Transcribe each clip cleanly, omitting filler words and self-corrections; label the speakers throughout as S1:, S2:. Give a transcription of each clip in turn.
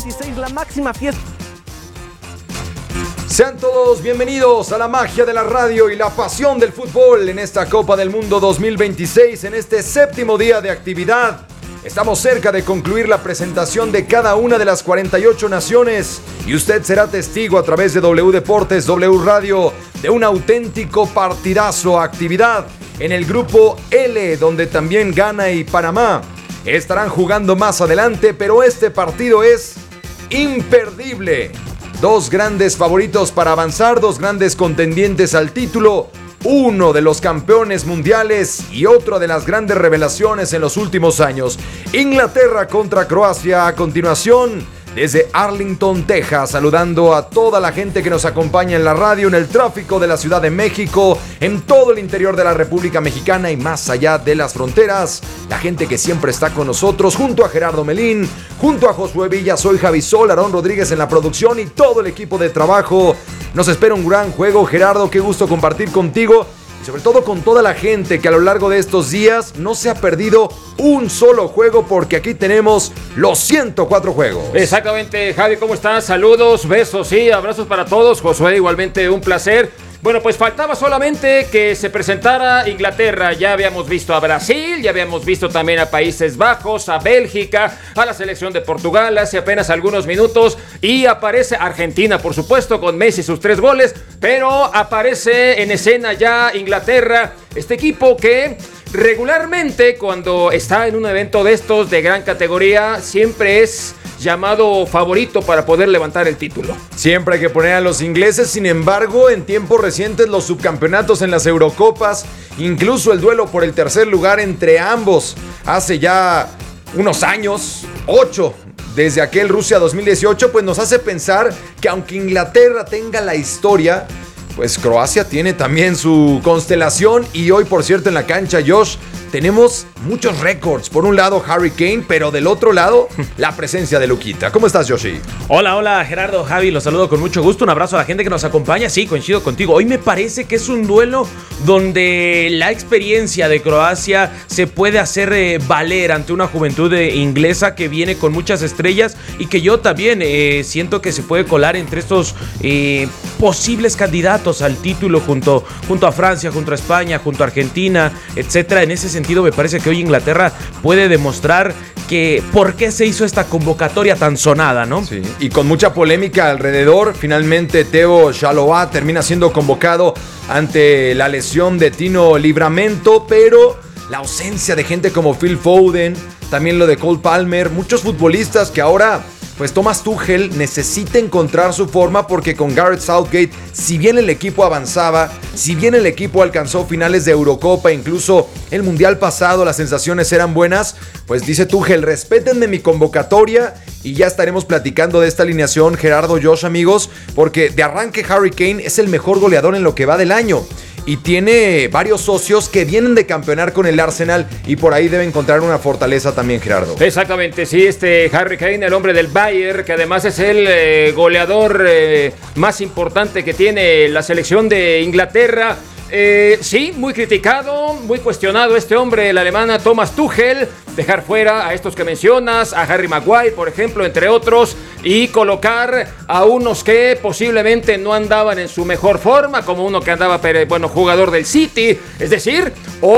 S1: 2026, la máxima fiesta.
S2: Sean todos bienvenidos a la magia de la radio y la pasión del fútbol en esta Copa del Mundo 2026, en este séptimo día de actividad. Estamos cerca de concluir la presentación de cada una de las 48 naciones y usted será testigo a través de W Deportes, W Radio, de un auténtico partidazo. Actividad en el grupo L, donde también Ghana y Panamá estarán jugando más adelante, pero este partido es imperdible. Dos grandes favoritos para avanzar, dos grandes contendientes al título, uno de los campeones mundiales y otro de las grandes revelaciones en los últimos años. Inglaterra contra Croacia a continuación. Desde Arlington, Texas, saludando a toda la gente que nos acompaña en la radio, en el tráfico de la Ciudad de México, en todo el interior de la República Mexicana y más allá de las fronteras. La gente que siempre está con nosotros, junto a Gerardo Melín, junto a Josué Villa, soy Javi Sol, Aarón Rodríguez en la producción y todo el equipo de trabajo. Nos espera un gran juego, Gerardo, qué gusto compartir contigo. Y sobre todo con toda la gente que a lo largo de estos días no se ha perdido un solo juego, porque aquí tenemos los 104 juegos.
S3: Exactamente, Javi, ¿cómo estás? Saludos, besos y abrazos para todos. Josué, igualmente un placer. Bueno, pues faltaba solamente que se presentara Inglaterra. Ya habíamos visto a Brasil, ya habíamos visto también a Países Bajos, a Bélgica, a la selección de Portugal hace apenas algunos minutos. Y aparece Argentina, por supuesto, con Messi sus 3 goles. Pero aparece en escena ya Inglaterra, este equipo que regularmente cuando está en un evento de estos de gran categoría siempre es llamado favorito para poder levantar el título.
S2: Siempre hay que poner a los ingleses, sin embargo, en tiempos recientes los subcampeonatos en las Eurocopas, incluso el duelo por el tercer lugar entre ambos, hace ya unos años, 8, desde aquel Rusia 2018, pues nos hace pensar que aunque Inglaterra tenga la historia, pues Croacia tiene también su constelación. Y hoy, por cierto, en la cancha, Josh, tenemos muchos récords. Por un lado, Harry Kane, pero del otro lado, la presencia de Luquita. ¿Cómo estás, Joshi?
S4: Hola, Gerardo, Javi, los saludo con mucho gusto. Un abrazo a la gente que nos acompaña. Sí, coincido contigo. Hoy me parece que es un duelo donde la experiencia de Croacia se puede hacer valer ante una juventud inglesa que viene con muchas estrellas y que yo también siento que se puede colar entre estos posibles candidatos al título junto a Francia, junto a España, junto a Argentina, etcétera. En ese sentido me parece que hoy Inglaterra puede demostrar que por qué se hizo esta convocatoria tan sonada, ¿no?
S2: Sí, y con mucha polémica alrededor. Finalmente Theo Chalobah termina siendo convocado ante la lesión de Tino Livramento, pero la ausencia de gente como Phil Foden, también lo de Cole Palmer, muchos futbolistas que ahora pues Thomas Tuchel necesita encontrar su forma, porque con Gareth Southgate, si bien el equipo avanzaba, si bien el equipo alcanzó finales de Eurocopa, incluso el Mundial pasado las sensaciones eran buenas, pues dice Tuchel, respétenme mi convocatoria y ya estaremos platicando de esta alineación, Gerardo, Josh, amigos, porque de arranque Harry Kane es el mejor goleador en lo que va del año. Y tiene varios socios que vienen de campeonar con el Arsenal y por ahí debe encontrar una fortaleza también, Gerardo.
S3: Exactamente, sí, Harry Kane, el hombre del Bayern, que además es el goleador más importante que tiene la selección de Inglaterra. Sí, muy criticado, muy cuestionado este hombre, el alemán Thomas Tuchel. Dejar fuera a estos que mencionas, a Harry Maguire, por ejemplo, entre otros, y colocar a unos que posiblemente no andaban en su mejor forma, como uno que andaba, jugador del City. Es decir,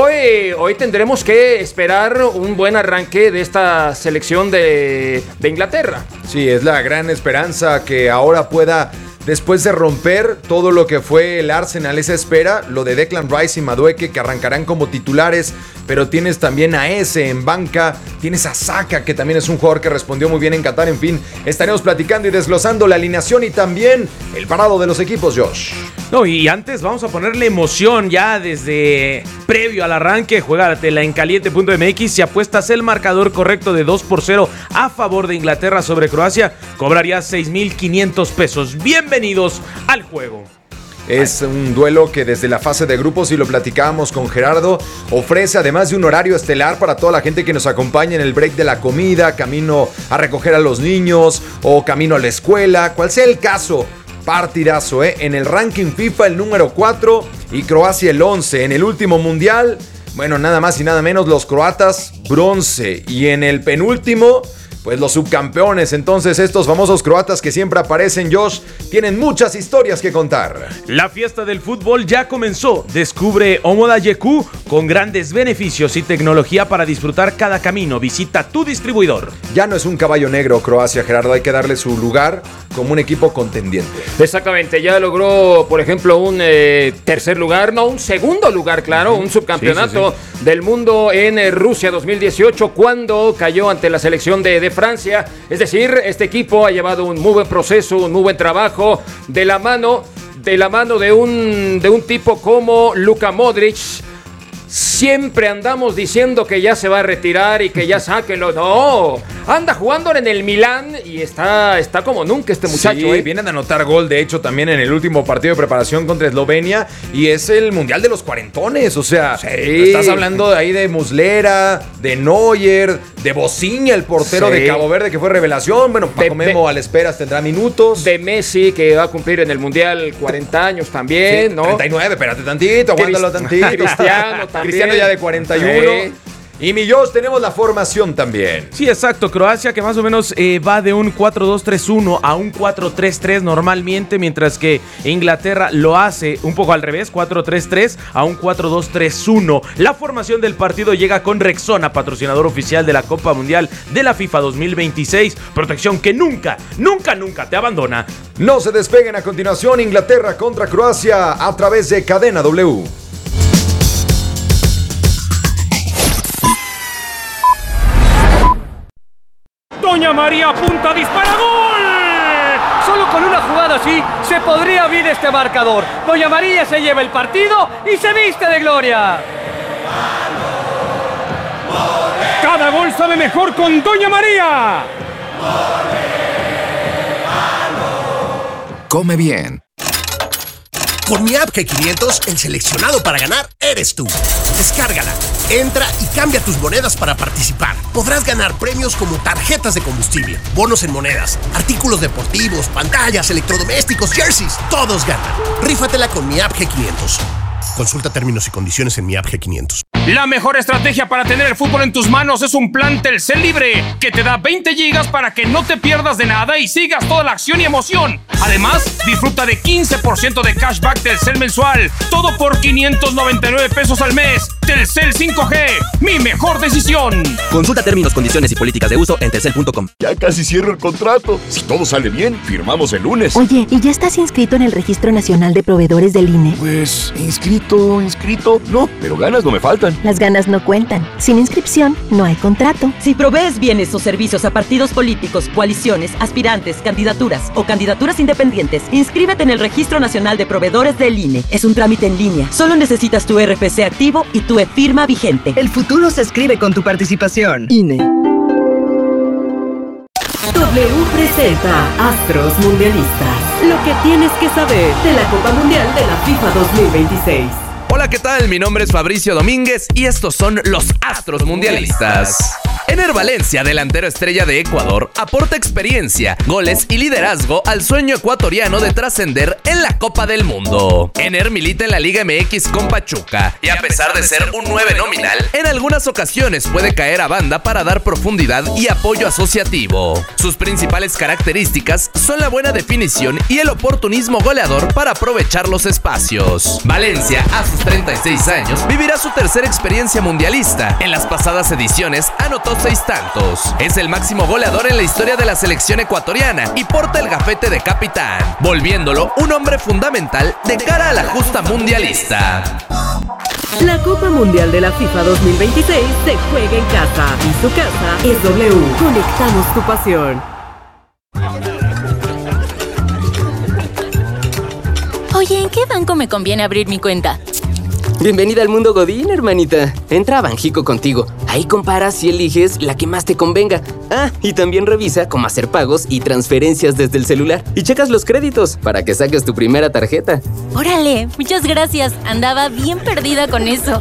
S3: hoy tendremos que esperar un buen arranque de esta selección de Inglaterra.
S2: Sí, es la gran esperanza que ahora pueda, después de romper todo lo que fue el Arsenal, esa espera, lo de Declan Rice y Madueke que arrancarán como titulares, pero tienes también a Eze en banca, tienes a Saka, que también es un jugador que respondió muy bien en Qatar. En fin, estaremos platicando y desglosando la alineación y también el parado de los equipos, Josh.
S4: No, y antes vamos a ponerle emoción ya desde previo al arranque. Juégatela en caliente.mx. Si apuestas el marcador correcto de 2-0 a favor de Inglaterra sobre Croacia, cobrarías 6,500 pesos. Bienvenidos al juego.
S2: Es un duelo que desde la fase de grupos, y lo platicábamos con Gerardo, ofrece además de un horario estelar para toda la gente que nos acompaña en el break de la comida, camino a recoger a los niños o camino a la escuela, cual sea el caso. Partidazo, En el ranking FIFA el número 4 y Croacia el 11. En el último mundial, bueno, nada más y nada menos, los croatas bronce. Y en el penúltimo, pues los subcampeones. Entonces estos famosos croatas que siempre aparecen, Josh, tienen muchas historias que contar.
S4: La fiesta del fútbol ya comenzó. Descubre Omoda YQ con grandes beneficios y tecnología para disfrutar cada camino. Visita tu distribuidor.
S2: Ya no es un caballo negro Croacia, Gerardo, hay que darle su lugar como un equipo contendiente.
S3: Exactamente, ya logró, por ejemplo, un tercer lugar, no, un segundo lugar, claro, un subcampeonato del mundo en Rusia 2018, cuando cayó ante la selección de Francia. Es decir, este equipo ha llevado un muy buen proceso, un muy buen trabajo de la mano de un tipo como Luka Modric. Siempre andamos diciendo que ya se va a retirar y que ya sáquenlo. No, anda jugando en el Milán y está como nunca este muchacho.
S2: Sí, vienen a anotar gol, de hecho, también en el último partido de preparación contra Eslovenia. Y es el Mundial de los cuarentones. O sea, estás hablando de ahí de Muslera, de Neuer, de Bociña, el portero de Cabo Verde, que fue revelación. Bueno, Paco Memo a la espera tendrá minutos.
S3: De Messi, que va a cumplir en el Mundial 40 años también,
S2: sí,
S3: ¿no?
S2: 39, espérate tantito, aguántalo tantito. Cristiano ya de 41. Sí. Y mi Josh, tenemos la formación también.
S4: Sí, exacto. Croacia que más o menos va de un 4-2-3-1 a un 4-3-3 normalmente, mientras que Inglaterra lo hace un poco al revés, 4-3-3 a un 4-2-3-1. La formación del partido llega con Rexona, patrocinador oficial de la Copa Mundial de la FIFA 2026. Protección que nunca te abandona.
S2: No se despeguen. A continuación, Inglaterra contra Croacia a través de Cadena W.
S1: Doña María apunta, dispara, ¡gol! Solo con una jugada así se podría abrir este marcador. Doña María se lleva el partido y se viste de gloria. Cada gol sabe mejor con Doña María.
S5: Come bien. Con mi app G500, el seleccionado para ganar eres tú. Descárgala, entra y cambia tus monedas para participar. Podrás ganar premios como tarjetas de combustible, bonos en monedas, artículos deportivos, pantallas, electrodomésticos, jerseys. Todos ganan. Rífatela con mi app G500. Consulta términos y condiciones en mi app G500.
S1: La mejor estrategia para tener el fútbol en tus manos es un plan Telcel Libre, que te da 20 gigas para que no te pierdas de nada y sigas toda la acción y emoción. Además, disfruta de 15% de cashback Telcel mensual, todo por 599 pesos al mes. Telcel 5G, mi mejor decisión.
S6: Consulta términos, condiciones y políticas de uso en telcel.com.
S7: Ya casi cierro el contrato. Si todo sale bien, firmamos el lunes.
S8: Oye, ¿y ya estás inscrito en el Registro Nacional de Proveedores del INE?
S7: Pues, inscrito, no, pero ganas no me faltan.
S8: Las ganas no cuentan. Sin inscripción, no hay contrato.
S9: Si provees bienes o servicios a partidos políticos, coaliciones, aspirantes, candidaturas o candidaturas independientes, inscríbete en el Registro Nacional de Proveedores del INE. Es un trámite en línea. Solo necesitas tu RFC activo y tu e-firma vigente.
S10: El futuro se escribe con tu participación.
S9: INE.
S11: W presenta Astros Mundialistas. Lo que tienes que saber de la Copa Mundial de la FIFA 2026.
S12: Hola, ¿qué tal? Mi nombre es Fabricio Domínguez y estos son los Astros Mundialistas. Ener Valencia, delantero estrella de Ecuador, aporta experiencia, goles y liderazgo al sueño ecuatoriano de trascender en la Copa del Mundo. Ener milita en la Liga MX con Pachuca y a pesar de ser un 9 nominal, en algunas ocasiones puede caer a banda para dar profundidad y apoyo asociativo. Sus principales características son la buena definición y el oportunismo goleador para aprovechar los espacios. Valencia, a sus 36 años, vivirá su tercera experiencia mundialista. En las pasadas ediciones anotó 6 tantos. Es el máximo goleador en la historia de la selección ecuatoriana y porta el gafete de capitán, volviéndolo un hombre fundamental de cara a la justa mundialista.
S11: La Copa Mundial de la FIFA 2026 se juega en casa y su casa es W. Conectamos tu pasión.
S13: Oye, ¿en qué banco me conviene abrir mi cuenta?
S14: Bienvenida al mundo Godín, hermanita. Entra a Banjico contigo. Ahí comparas y eliges la que más te convenga. Ah, y también revisa cómo hacer pagos y transferencias desde el celular. Y checas los créditos para que saques tu primera tarjeta.
S13: ¡Órale! Muchas gracias. Andaba bien perdida con eso.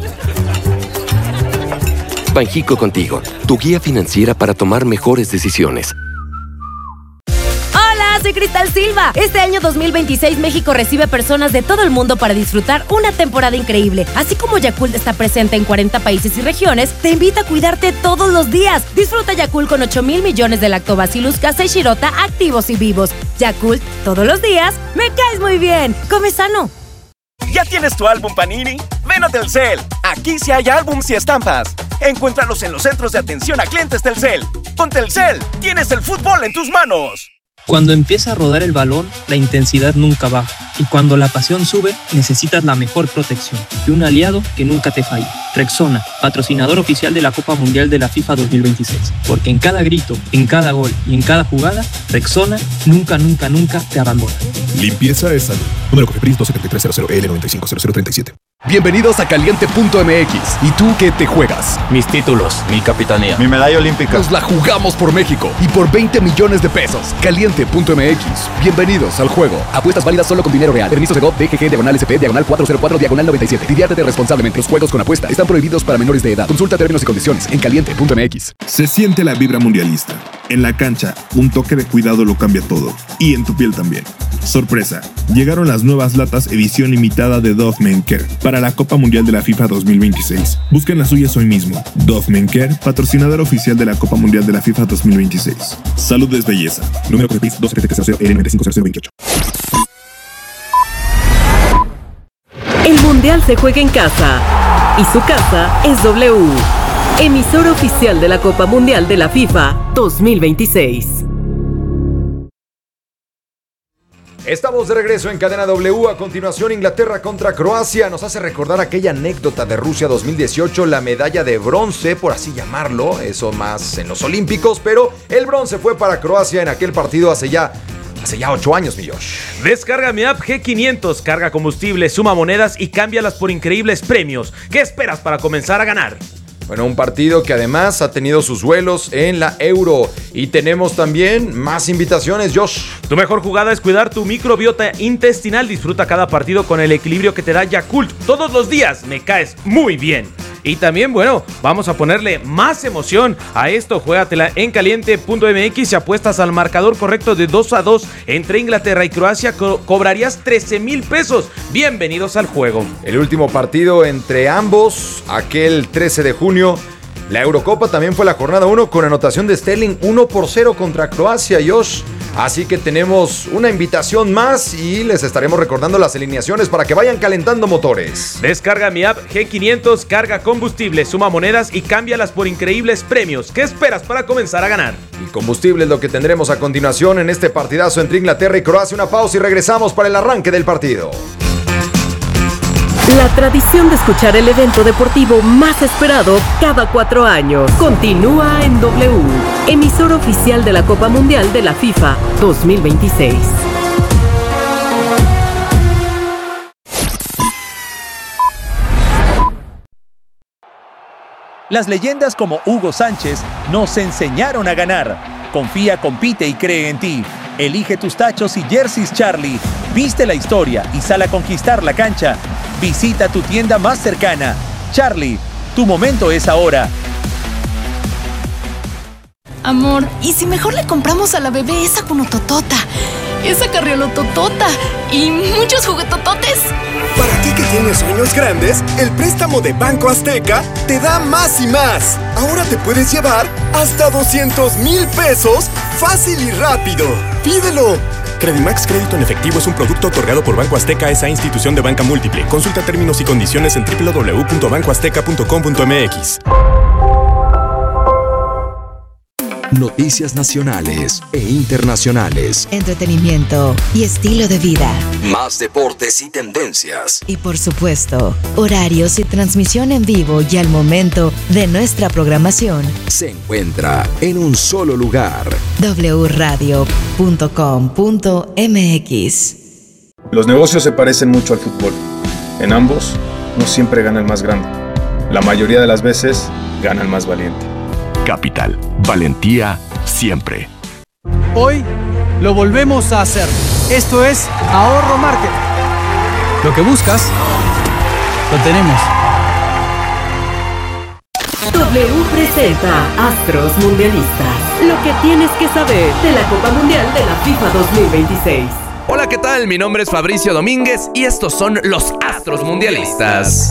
S15: Banjico contigo, tu guía financiera para tomar mejores decisiones. soy Cristal Silva. Este año 2026 México recibe personas de todo el mundo para disfrutar una temporada increíble. Así como Yakult está presente en 40 países y regiones, te invita a cuidarte todos los días. Disfruta Yakult con 8,000 millones de Lactobacillus casei shirota activos y vivos. Yakult, todos los días, me caes muy bien. Come sano.
S16: ¿Ya tienes tu álbum Panini? Ven a Telcel. Aquí sí hay álbums y estampas. Encuéntralos en los centros de atención a clientes Telcel. Con Telcel, tienes el fútbol en tus manos.
S17: Cuando empieza a rodar el balón, la intensidad nunca baja. Y cuando la pasión sube, necesitas la mejor protección y un aliado que nunca te falle. Rexona, patrocinador oficial de la Copa Mundial de la FIFA 2026. Porque en cada grito, en cada gol y en cada jugada, Rexona nunca, nunca, nunca te abandona.
S18: Limpieza es salud. Número COFEPRIS 27300L950037. Bienvenidos a Caliente.mx. ¿Y tú qué te juegas?
S19: Mis títulos, mi capitanía,
S18: mi medalla olímpica. Nos la jugamos por México y por 20 millones de pesos. Caliente.mx. Bienvenidos al juego. Apuestas válidas solo con dinero real. Permisos de GOV, DGG, /SP, /404, /97. Diviértete responsablemente. Los juegos con apuesta están prohibidos para menores de edad. Consulta términos y condiciones en Caliente.mx.
S20: Se siente la vibra mundialista. En la cancha, un toque de cuidado lo cambia todo. Y en tu piel también. Sorpresa, llegaron las nuevas latas edición limitada de Dove Men Care para la Copa Mundial de la FIFA 2026. Busquen las suyas hoy mismo. Dove Men Care, patrocinador oficial de la Copa Mundial de la FIFA 2026. Salud es belleza. Número COFEPRIS 27300L950028.
S11: El Mundial se juega en casa y su casa es W, emisora oficial de la Copa Mundial de la FIFA 2026.
S2: Estamos de regreso en Cadena W. A continuación, Inglaterra contra Croacia. Nos hace recordar aquella anécdota de Rusia 2018, la medalla de bronce, por así llamarlo, eso más en los Olímpicos, pero el bronce fue para Croacia en aquel partido hace ya 8 años, mi Josh.
S4: Descarga mi app G500, carga combustible, suma monedas y cámbialas por increíbles premios. ¿Qué esperas para comenzar a ganar?
S2: Bueno, un partido que además ha tenido sus duelos en la Euro. Y tenemos también más invitaciones, Josh.
S4: Tu mejor jugada es cuidar tu microbiota intestinal. Disfruta cada partido con el equilibrio que te da Yakult. Todos los días me caes muy bien. Y también, bueno, vamos a ponerle más emoción a esto. Juégatela en Caliente.mx. Si apuestas al marcador correcto de 2-2 entre Inglaterra y Croacia, cobrarías 13,000 pesos. Bienvenidos al juego.
S2: El último partido entre ambos, aquel 13 de junio. La Eurocopa también fue la jornada 1 con anotación de Sterling 1-0 contra Croacia, Josh. Así que tenemos una invitación más y les estaremos recordando las alineaciones para que vayan calentando motores.
S4: Descarga mi app G500, carga combustible, suma monedas y cámbialas por increíbles premios. ¿Qué esperas para comenzar a ganar?
S2: Y combustible es lo que tendremos a continuación en este partidazo entre Inglaterra y Croacia. Una pausa y regresamos para el arranque del partido.
S11: La tradición de escuchar el evento deportivo más esperado cada 4 años continúa en W, emisora oficial de la Copa Mundial de la FIFA 2026.
S21: Las leyendas como Hugo Sánchez nos enseñaron a ganar. Confía, compite y cree en ti. Elige tus tachos y jerseys Charlie. Viste la historia y sal a conquistar la cancha. Visita tu tienda más cercana. Charlie, tu momento es ahora.
S22: Amor, ¿y si mejor le compramos a la bebé esa cunototota, esa carriolototota y muchos juguetototes?
S5: Para ti que tienes sueños grandes, el préstamo de Banco Azteca te da más y más. Ahora te puedes llevar hasta 200,000 pesos fácil y rápido. ¡Pídelo! Credimax Crédito en Efectivo es un producto otorgado por Banco Azteca, esa institución de banca múltiple. Consulta términos y condiciones en www.bancoazteca.com.mx.
S23: Noticias nacionales e internacionales.
S24: Entretenimiento y estilo de vida.
S23: Más deportes y tendencias.
S24: Y por supuesto, horarios y transmisión en vivo y al momento de nuestra programación.
S23: Se encuentra en un solo lugar.
S24: wradio.com.mx.
S25: Los negocios se parecen mucho al fútbol. En ambos, no siempre gana el más grande. La mayoría de las veces, gana el más valiente.
S26: Capital, valentía siempre.
S27: Hoy lo volvemos a hacer. Esto es Ahorro Market. Lo que buscas, lo tenemos.
S11: W presenta Astros Mundialistas. Lo que tienes que saber de la Copa Mundial de la FIFA 2026.
S12: Hola, ¿qué tal? Mi nombre es Fabricio Domínguez y estos son los Astros Mundialistas.